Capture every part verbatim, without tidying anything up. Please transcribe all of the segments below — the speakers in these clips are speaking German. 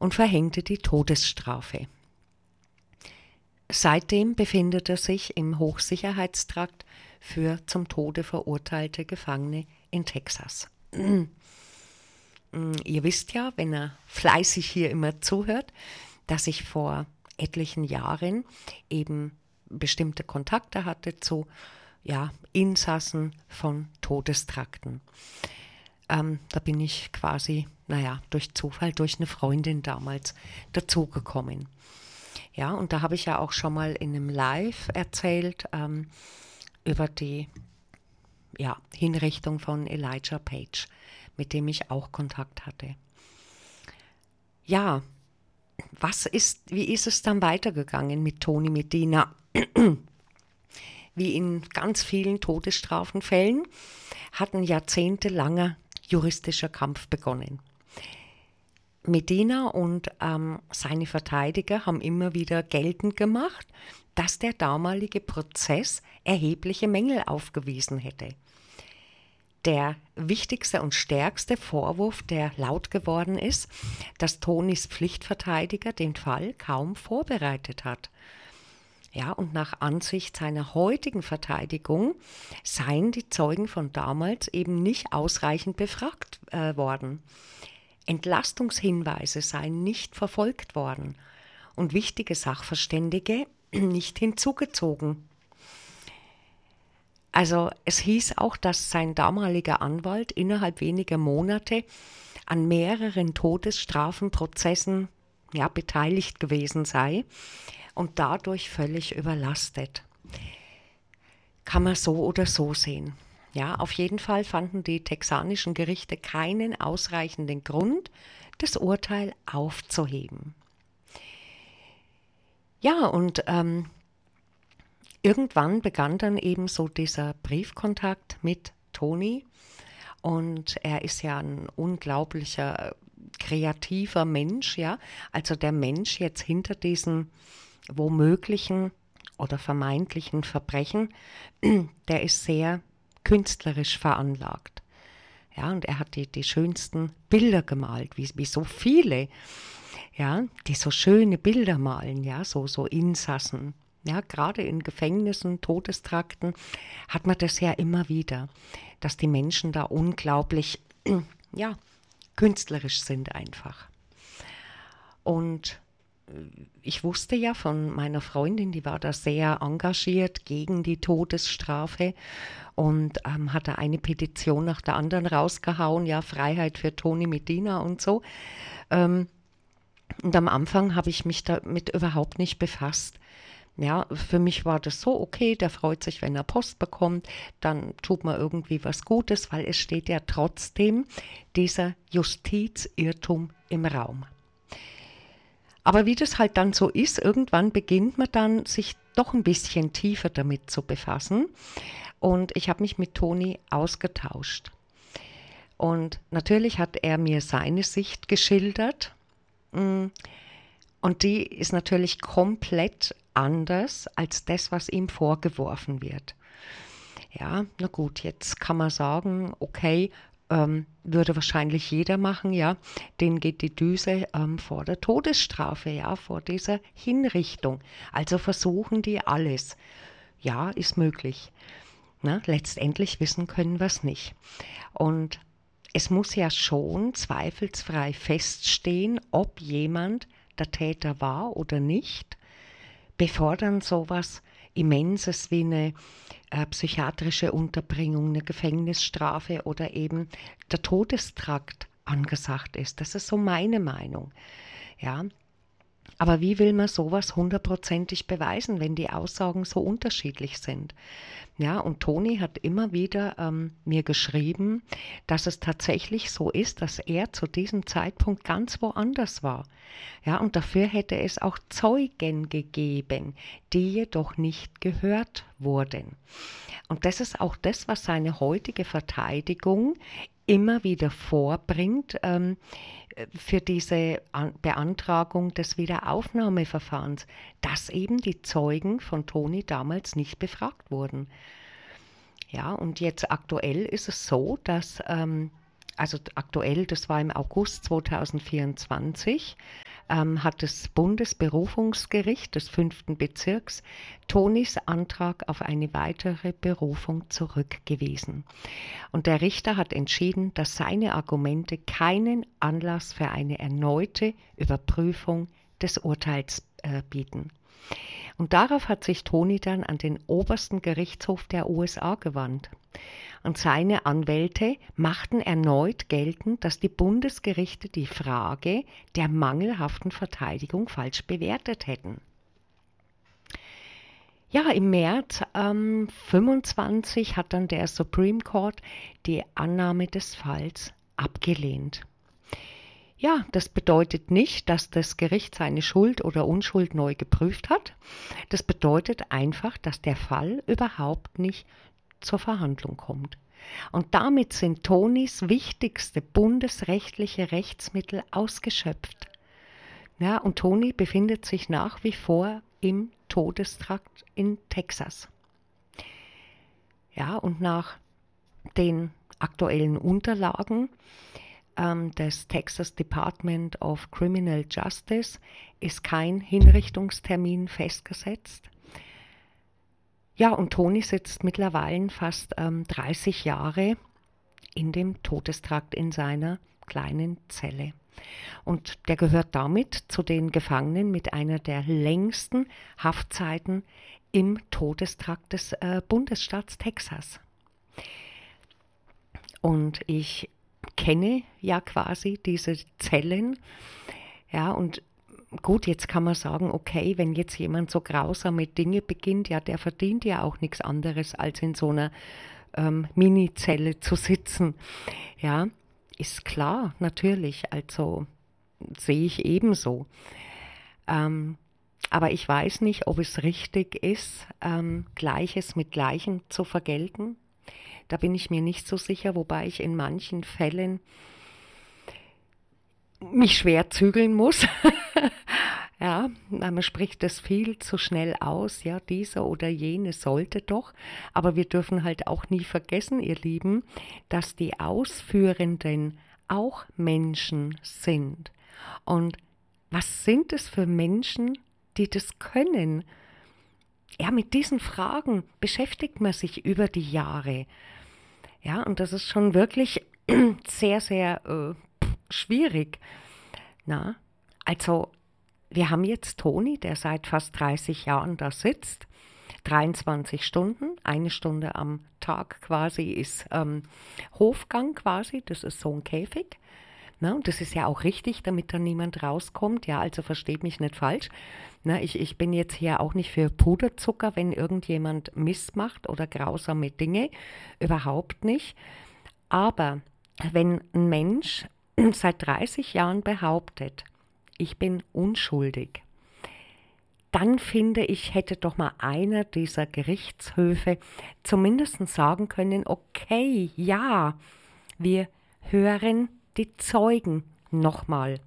und verhängte die Todesstrafe. Seitdem befindet er sich im Hochsicherheitstrakt für zum Tode verurteilte Gefangene in Texas. Ihr wisst ja, wenn er fleißig hier immer zuhört, dass ich vor etlichen Jahren eben bestimmte Kontakte hatte zu ja, Insassen von Todestrakten. Ähm, da bin ich quasi, naja, durch Zufall, durch eine Freundin damals dazugekommen. Ja, und da habe ich ja auch schon mal in einem Live erzählt ähm, über die ja, Hinrichtung von Elijah Page, mit dem ich auch Kontakt hatte. Ja, was ist, wie ist es dann weitergegangen mit Tony Medina? Wie in ganz vielen Todesstrafenfällen hat ein jahrzehntelanger juristischer Kampf begonnen. Medina und ähm, seine Verteidiger haben immer wieder geltend gemacht, dass der damalige Prozess erhebliche Mängel aufgewiesen hätte. Der wichtigste und stärkste Vorwurf, der laut geworden ist, dass Tonys Pflichtverteidiger den Fall kaum vorbereitet hat. Ja, und nach Ansicht seiner heutigen Verteidigung seien die Zeugen von damals eben nicht ausreichend befragt äh, worden. Entlastungshinweise seien nicht verfolgt worden und wichtige Sachverständige nicht hinzugezogen. Also es hieß auch, dass sein damaliger Anwalt innerhalb weniger Monate an mehreren Todesstrafenprozessen ja, beteiligt gewesen sei und dadurch völlig überlastet. Kann man so oder so sehen. Ja, auf jeden Fall fanden die texanischen Gerichte keinen ausreichenden Grund, das Urteil aufzuheben. Ja, und ähm, irgendwann begann dann eben so dieser Briefkontakt mit Tony und er ist ja ein unglaublicher kreativer Mensch, ja, also der Mensch jetzt hinter diesen womöglichen oder vermeintlichen Verbrechen, der ist sehr künstlerisch veranlagt. Ja, und er hat die, die schönsten Bilder gemalt, wie, wie so viele, ja, die so schöne Bilder malen, ja, so, so Insassen. Ja, gerade in Gefängnissen, Todestrakten hat man das ja immer wieder, dass die Menschen da unglaublich, ja, künstlerisch sind einfach. Und ich wusste ja von meiner Freundin, die war da sehr engagiert gegen die Todesstrafe und ähm, hat da eine Petition nach der anderen rausgehauen, ja, Freiheit für Tony Medina und so. Ähm, und am Anfang habe ich mich damit überhaupt nicht befasst. Ja, für mich war das so, okay, der freut sich, wenn er Post bekommt, dann tut man irgendwie was Gutes, weil es steht ja trotzdem dieser Justizirrtum im Raum. Aber wie das halt dann so ist, irgendwann beginnt man dann, sich doch ein bisschen tiefer damit zu befassen. Und ich habe mich mit Tony ausgetauscht. Und natürlich hat er mir seine Sicht geschildert. Und die ist natürlich komplett anders als das, was ihm vorgeworfen wird. Ja, na gut, jetzt kann man sagen, okay, Ähm, würde wahrscheinlich jeder machen, ja, denen geht die Düse ähm, vor der Todesstrafe, ja, vor dieser Hinrichtung. Also versuchen die alles. Ja, ist möglich. Na, letztendlich wissen können wir es nicht. Und es muss ja schon zweifelsfrei feststehen, ob jemand der Täter war oder nicht, bevor dann sowas Immenses wie eine äh, psychiatrische Unterbringung, eine Gefängnisstrafe oder eben der Todestrakt angesagt ist. Das ist so meine Meinung. Ja. Aber wie will man sowas hundertprozentig beweisen, wenn die Aussagen so unterschiedlich sind? Ja, und Tony hat immer wieder ähm, mir geschrieben, dass es tatsächlich so ist, dass er zu diesem Zeitpunkt ganz woanders war. Ja, und dafür hätte es auch Zeugen gegeben, die jedoch nicht gehört wurden. Und das ist auch das, was seine heutige Verteidigung immer wieder vorbringt ähm, für diese An- Beantragung des Wiederaufnahmeverfahrens, dass eben die Zeugen von Tony damals nicht befragt wurden. Ja, und jetzt aktuell ist es so, dass, ähm, also aktuell, das war im August zweitausendvierundzwanzig, ähm, hat das Bundesberufungsgericht des fünften Bezirks Tonys Antrag auf eine weitere Berufung zurückgewiesen. Und der Richter hat entschieden, dass seine Argumente keinen Anlass für eine erneute Überprüfung des Urteils äh, bieten. Und darauf hat sich Tony dann an den obersten Gerichtshof der U S A gewandt. Und seine Anwälte machten erneut geltend, dass die Bundesgerichte die Frage der mangelhaften Verteidigung falsch bewertet hätten. Ja, im März ähm, fünfundzwanzig hat dann der Supreme Court die Annahme des Falls abgelehnt. Ja, das bedeutet nicht, dass das Gericht seine Schuld oder Unschuld neu geprüft hat. Das bedeutet einfach, dass der Fall überhaupt nicht zur Verhandlung kommt. Und damit sind Tonys wichtigste bundesrechtliche Rechtsmittel ausgeschöpft. Ja, und Tony befindet sich nach wie vor im Todestrakt in Texas. Ja, und nach den aktuellen Unterlagen ähm, des Texas Department of Criminal Justice ist kein Hinrichtungstermin festgesetzt. Ja, und Tony sitzt mittlerweile fast ähm, dreißig Jahre in dem Todestrakt in seiner kleinen Zelle. Und der gehört damit zu den Gefangenen mit einer der längsten Haftzeiten im Todestrakt des äh, Bundesstaats Texas. Und ich kenne ja quasi diese Zellen, ja, und gut, jetzt kann man sagen, okay, wenn jetzt jemand so grausame Dinge beginnt, ja, der verdient ja auch nichts anderes, als in so einer ähm, Mini-Zelle zu sitzen. Ja, ist klar, natürlich, also sehe ich ebenso. Ähm, aber ich weiß nicht, ob es richtig ist, ähm, Gleiches mit Gleichem zu vergelten. Da bin ich mir nicht so sicher, wobei ich in manchen Fällen mich schwer zügeln muss. Ja, man spricht das viel zu schnell aus, ja, dieser oder jene sollte doch. Aber wir dürfen halt auch nie vergessen, ihr Lieben, dass die Ausführenden auch Menschen sind. Und was sind es für Menschen, die das können? Ja, mit diesen Fragen beschäftigt man sich über die Jahre. Ja, und das ist schon wirklich sehr, sehr äh, schwierig. Na, also wir haben jetzt Tony, der seit fast dreißig Jahren da sitzt, dreiundzwanzig Stunden, eine Stunde am Tag quasi ist ähm, Hofgang quasi, das ist so ein Käfig. Na, und das ist ja auch richtig, damit da niemand rauskommt. Ja, also versteht mich nicht falsch. Na, ich, ich bin jetzt hier auch nicht für Puderzucker, wenn irgendjemand Mist macht oder grausame Dinge. Überhaupt nicht. Aber wenn ein Mensch seit dreißig Jahren behauptet, ich bin unschuldig, dann finde ich, hätte doch mal einer dieser Gerichtshöfe zumindest sagen können, okay, ja, wir hören die Zeugen nochmal.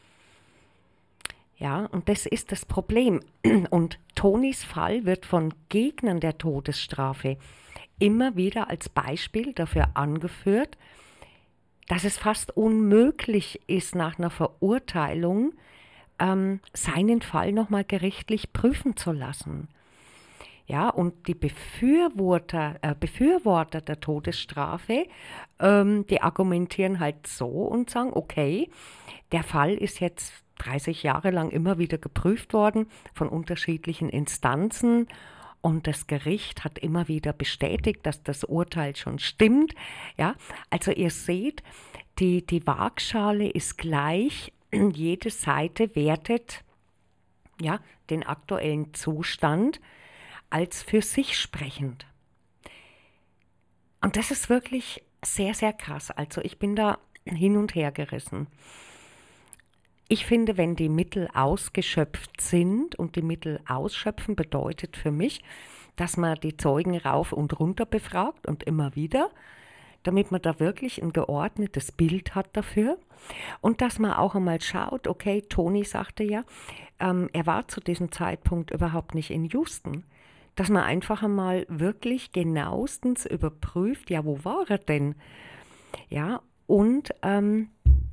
Ja, und das ist das Problem. Und Tonys Fall wird von Gegnern der Todesstrafe immer wieder als Beispiel dafür angeführt, dass es fast unmöglich ist, nach einer Verurteilung ähm, seinen Fall nochmal gerichtlich prüfen zu lassen. Ja, und die Befürworter, äh, Befürworter der Todesstrafe, ähm, die argumentieren halt so und sagen, okay, der Fall ist jetzt dreißig Jahre lang immer wieder geprüft worden von unterschiedlichen Instanzen und das Gericht hat immer wieder bestätigt, dass das Urteil schon stimmt. Ja, also ihr seht, die, die Waagschale ist gleich, jede Seite wertet ja, den aktuellen Zustand als für sich sprechend. Und das ist wirklich sehr, sehr krass. Also ich bin da hin und her gerissen. Ich finde, wenn die Mittel ausgeschöpft sind und die Mittel ausschöpfen, bedeutet für mich, dass man die Zeugen rauf und runter befragt und immer wieder, damit man da wirklich ein geordnetes Bild hat dafür und dass man auch einmal schaut, okay, Tony sagte ja, ähm, er war zu diesem Zeitpunkt überhaupt nicht in Houston, dass man einfach einmal wirklich genauestens überprüft, ja, wo war er denn? Ja, und ähm,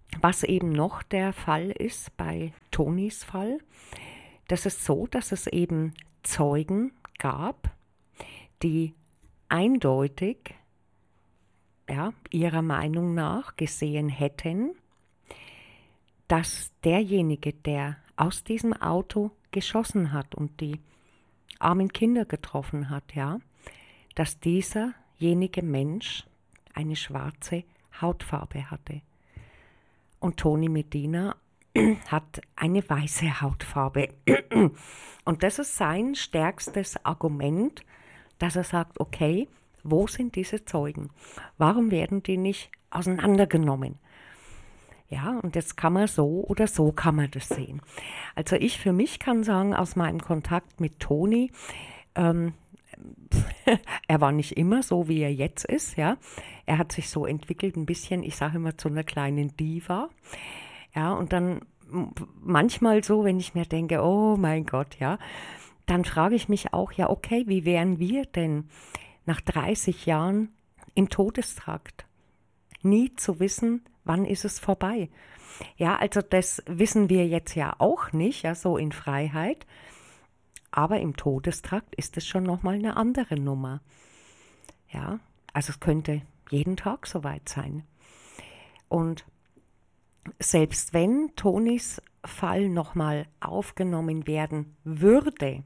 Was eben noch der Fall ist bei Tonis Fall, das ist so, dass es eben Zeugen gab, die eindeutig, ja, ihrer Meinung nach gesehen hätten, dass derjenige, der aus diesem Auto geschossen hat und die armen Kinder getroffen hat, ja, dass dieserjenige Mensch eine schwarze Hautfarbe hatte. Und Tony Medina hat eine weiße Hautfarbe. Und das ist sein stärkstes Argument, dass er sagt, okay, wo sind diese Zeugen? Warum werden die nicht auseinandergenommen? Ja, und jetzt kann man so oder so kann man das sehen. Also ich für mich kann sagen, aus meinem Kontakt mit Toni, ähm, er war nicht immer so, wie er jetzt ist, ja. Er hat sich so entwickelt ein bisschen, ich sage immer, zu einer kleinen Diva. Ja, und dann manchmal so, wenn ich mir denke, oh mein Gott, ja, dann frage ich mich auch, ja, okay, wie wären wir denn nach dreißig Jahren im Todestrakt? Nie zu wissen, wann ist es vorbei. Ja, also das wissen wir jetzt ja auch nicht, ja, so in Freiheit. Aber im Todestrakt ist es schon nochmal eine andere Nummer. Ja, also es könnte jeden Tag soweit sein. Und selbst wenn Tonis Fall nochmal aufgenommen werden würde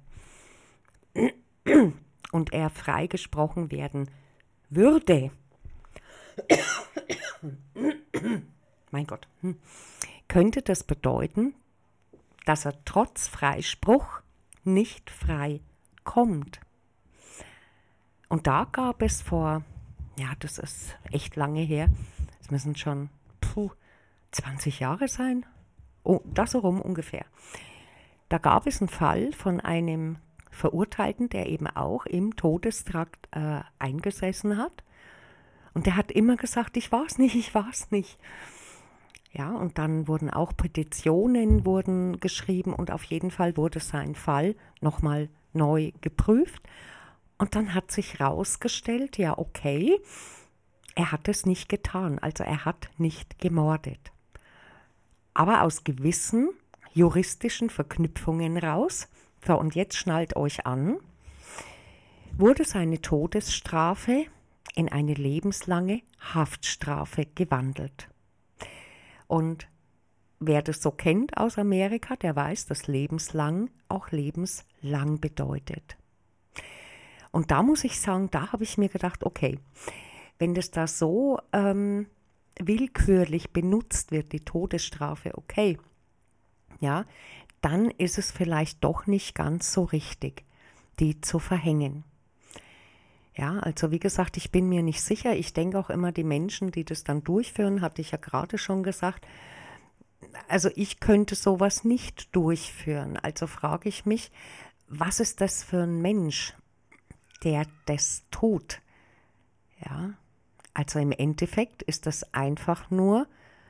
und er freigesprochen werden würde, mein Gott, könnte das bedeuten, dass er trotz Freispruch nicht frei kommt. Und da gab es vor, ja, das ist echt lange her, es müssen schon puh, zwanzig Jahre sein, oh, das so rum ungefähr. Da gab es einen Fall von einem Verurteilten, der eben auch im Todestrakt äh, eingesessen hat. Und der hat immer gesagt, ich war's nicht, ich war's nicht. Ja, und dann wurden auch Petitionen wurden geschrieben und auf jeden Fall wurde sein Fall nochmal neu geprüft. Und dann hat sich herausgestellt, ja okay, er hat es nicht getan, also er hat nicht gemordet. Aber aus gewissen juristischen Verknüpfungen raus, so und jetzt schnallt euch an, wurde seine Todesstrafe in eine lebenslange Haftstrafe gewandelt. Und wer das so kennt aus Amerika, der weiß, dass lebenslang auch lebenslang bedeutet. Und da muss ich sagen, da habe ich mir gedacht, okay, wenn das da so ähm, willkürlich benutzt wird, die Todesstrafe, okay, ja, dann ist es vielleicht doch nicht ganz so richtig, die zu verhängen. Ja, also wie gesagt, ich bin mir nicht sicher. Ich denke auch immer, die Menschen, die das dann durchführen, hatte ich ja gerade schon gesagt, also ich könnte sowas nicht durchführen. Also frage ich mich, was ist das für ein Mensch, der das tut? Ja, also im Endeffekt ist das einfach nur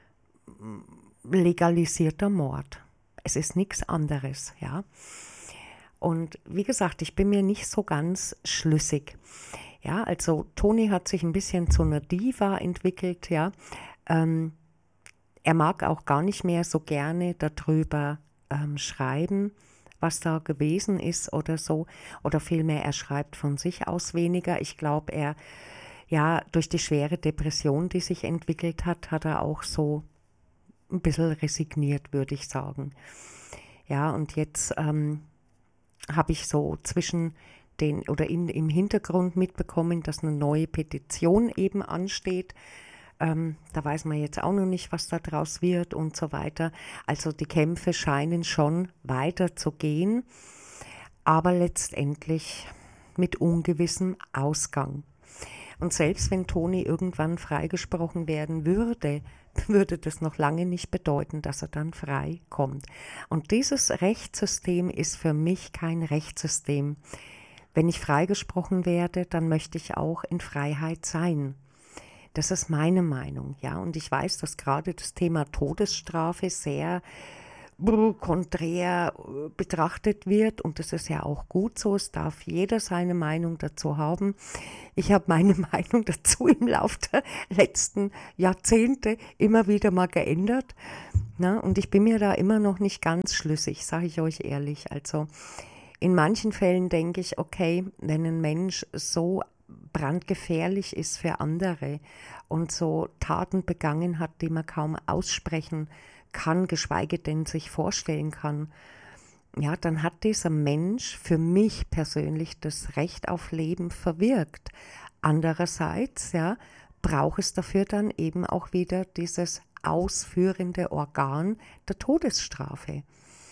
legalisierter Mord. Es ist nichts anderes, ja. Und wie gesagt, ich bin mir nicht so ganz schlüssig. Ja, also Toni hat sich ein bisschen zu einer Diva entwickelt, ja. Ähm, er mag auch gar nicht mehr so gerne darüber ähm, schreiben, was da gewesen ist oder so. Oder vielmehr, er schreibt von sich aus weniger. Ich glaube, er, ja, durch die schwere Depression, die sich entwickelt hat, hat er auch so ein bisschen resigniert, würde ich sagen. Ja, und jetzt ähm, habe ich so zwischen den oder in, im Hintergrund mitbekommen, dass eine neue Petition eben ansteht. Ähm, da weiß man jetzt auch noch nicht, was da draus wird und so weiter. Also die Kämpfe scheinen schon weiter zu gehen, aber letztendlich mit ungewissem Ausgang. Und selbst wenn Toni irgendwann freigesprochen werden würde, würde das noch lange nicht bedeuten, dass er dann frei kommt. Und dieses Rechtssystem ist für mich kein Rechtssystem. Wenn ich freigesprochen werde, dann möchte ich auch in Freiheit sein. Das ist meine Meinung, ja. Und ich weiß, dass gerade das Thema Todesstrafe sehr konträr äh, betrachtet wird. Und das ist ja auch gut so. Es darf jeder seine Meinung dazu haben. Ich habe meine Meinung dazu im Laufe der letzten Jahrzehnte immer wieder mal geändert. Na, und ich bin mir da immer noch nicht ganz schlüssig, sage ich euch ehrlich. Also in manchen Fällen denke ich, okay, wenn ein Mensch so brandgefährlich ist für andere und so Taten begangen hat, die man kaum aussprechen kann, geschweige denn sich vorstellen kann, ja, dann hat dieser Mensch für mich persönlich das Recht auf Leben verwirkt. Andererseits, ja, braucht es dafür dann eben auch wieder dieses ausführende Organ der Todesstrafe.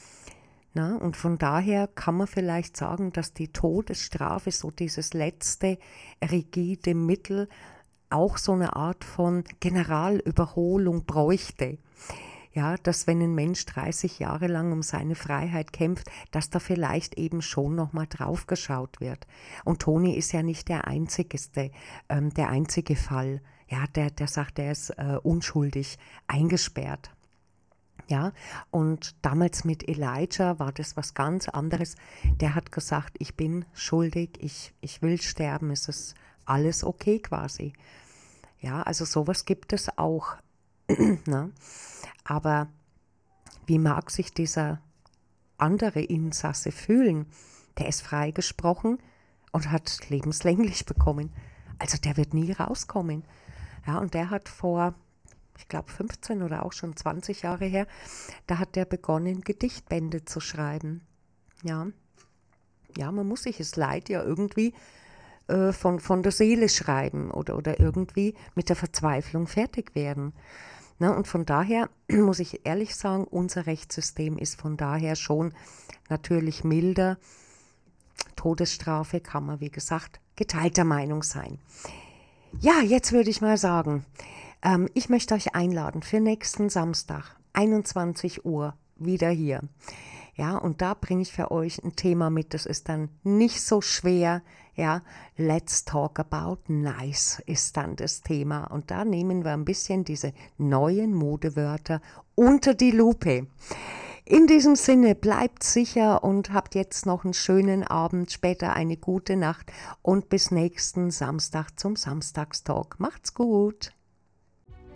Na, und von daher kann man vielleicht sagen, dass die Todesstrafe, so dieses letzte rigide Mittel, auch so eine Art von Generalüberholung bräuchte. Ja, dass wenn ein Mensch dreißig Jahre lang um seine Freiheit kämpft, dass da vielleicht eben schon nochmal drauf geschaut wird. Und Toni ist ja nicht der einzigste, ähm, der einzige Fall. Ja, der, der sagt, er ist äh, unschuldig eingesperrt. Ja, und damals mit Elijah war das was ganz anderes. Der hat gesagt, ich bin schuldig, ich, ich will sterben, es ist alles okay quasi. Ja, also sowas gibt es auch. Ne? Aber wie mag sich dieser andere Insasse fühlen? Der ist freigesprochen und hat lebenslänglich bekommen. Also der wird nie rauskommen. Ja, und der hat vor, ich glaube fünfzehn oder auch schon zwanzig Jahre her, da hat der begonnen, Gedichtbände zu schreiben. Ja, ja, man muss sich das Leid ja irgendwie äh, von, von der Seele schreiben oder, oder irgendwie mit der Verzweiflung fertig werden. Na, und von daher muss ich ehrlich sagen, unser Rechtssystem ist von daher schon natürlich milder. Todesstrafe kann man, wie gesagt, geteilter Meinung sein. Ja, jetzt würde ich mal sagen, ähm, ich möchte euch einladen für nächsten Samstag, einundzwanzig Uhr, wieder hier. Ja, und da bringe ich für euch ein Thema mit, das ist dann nicht so schwer. Ja, let's talk about nice ist dann das Thema. Und da nehmen wir ein bisschen diese neuen Modewörter unter die Lupe. In diesem Sinne, bleibt sicher und habt jetzt noch einen schönen Abend, später eine gute Nacht und bis nächsten Samstag zum Samstagstalk. Macht's gut!